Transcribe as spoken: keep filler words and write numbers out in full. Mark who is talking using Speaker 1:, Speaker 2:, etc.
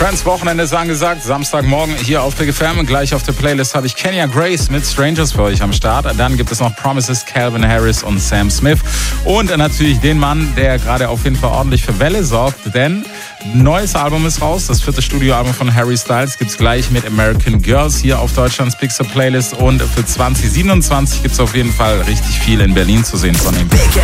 Speaker 1: Trance-Wochenende ist angesagt. Samstagmorgen hier auf der Big F M. Und gleich auf der Playlist habe ich Kenya Grace mit Strangers für euch am Start. Dann gibt es noch Promises, Calvin Harris und Sam Smith. Und natürlich den Mann, der gerade auf jeden Fall ordentlich für Welle sorgt. Denn ein neues Album ist raus. Das vierte Studioalbum von Harry Styles gibt es gleich mit American Girls hier auf Deutschlands Pixel Playlist. Und für zwanzig siebenundzwanzig gibt es auf jeden Fall richtig viel in Berlin zu sehen von ihm.